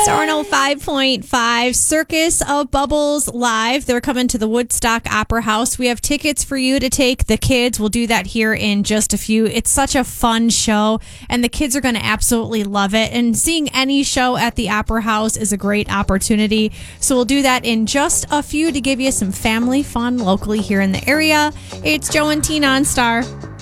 Star 105.5 Circus of Bubbles live. They're coming to the Woodstock Opera House. We have tickets for you to take the kids. We'll do that here in just a few. It's such a fun show, and the kids are going to absolutely love it. And seeing any show at the Opera House is a great opportunity. So we'll do that in just a few to give you some family fun locally here in the area. It's Joe and Tina on Star.